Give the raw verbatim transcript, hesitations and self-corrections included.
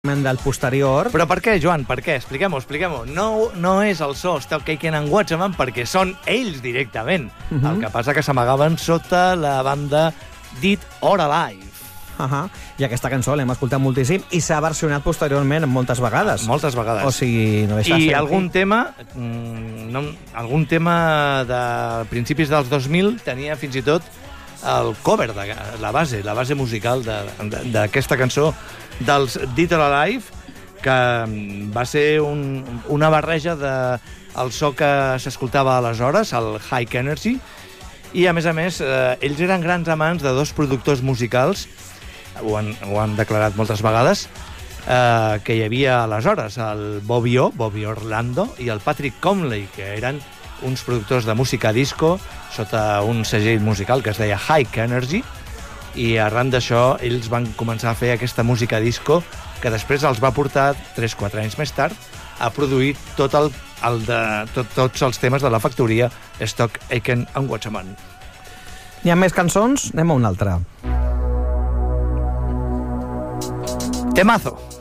del posterior. Però per què, Joan? Per què? Expliquem-ho, expliquem-ho. No, no és el so Stop Aiken and Watchman perquè són ells directament. Uh -huh. El que passa que s'amagaven sota la banda Dead or Alive. Uh -huh. I aquesta cançó l'hem escoltat moltíssim i s'ha versionat posteriorment moltes vegades. Moltes vegades. O sigui, no deixa de I ser algun aquí. tema... No, algun tema de principis dels dos mil tenia fins i tot el cover, de la base, la base musical d'aquesta cançó dels Dead or Alive, que va ser un, una barreja de el so que s'escoltava aleshores, el High Energy, i a més a més eh, ells eren grans amants de dos productors musicals, ho han, ho han declarat moltes vegades, eh, que hi havia aleshores, el Bobby O, Bobby Orlando, i el Patrick Conley, que eren uns productors de música disco sota un segell musical que es deia High Energy, i arran d'això ells van començar a fer aquesta música disco que després els va portar tres quatre anys més tard a produir tot el, el de, tot, tots els temes de la factoria Stop Aiken and Watchman. Hi ha més cançons? Anem a una altra. Temazo.